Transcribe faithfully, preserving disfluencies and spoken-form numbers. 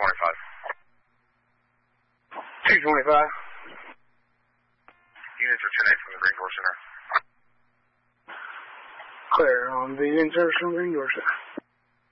twenty-five. two twenty-five. Units are ten eight from the Green Door Center. Clear on the in service from Green Door Center.